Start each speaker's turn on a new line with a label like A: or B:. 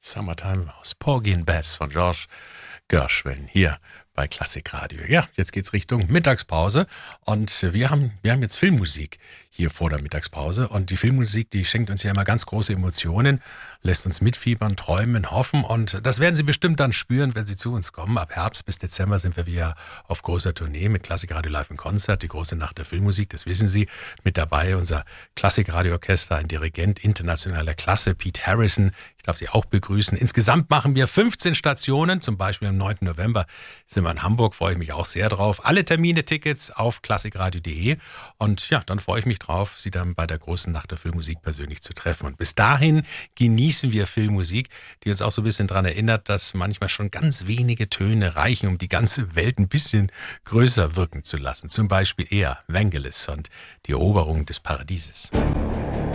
A: Summertime aus Porgy and Bess von George Gershwin hier bei Klassikradio. Ja, jetzt geht's Richtung Mittagspause und wir haben jetzt Filmmusik hier vor der Mittagspause und die Filmmusik, die schenkt uns ja immer ganz große Emotionen, lässt uns mitfiebern, träumen, hoffen und das werden Sie bestimmt dann spüren, wenn Sie zu uns kommen. Ab Herbst bis Dezember sind wir wieder auf großer Tournee mit Klassikradio Live im Konzert, die große Nacht der Filmmusik, das wissen Sie. Mit dabei unser Klassikradio-Orchester, ein Dirigent internationaler Klasse, Pete Harrison. Ich darf Sie auch begrüßen. Insgesamt machen wir 15 Stationen, zum Beispiel am 9. November sind wir in Hamburg, freue ich mich auch sehr drauf. Alle Termine, Tickets auf klassikradio.de und ja, dann freue ich mich drauf, Sie dann bei der großen Nacht der Filmmusik persönlich zu treffen. Und bis dahin genießen wir Filmmusik, die uns auch so ein bisschen daran erinnert, dass manchmal schon ganz wenige Töne reichen, um die ganze Welt ein bisschen größer wirken zu lassen. Zum Beispiel Vangelis und die Eroberung des Paradieses.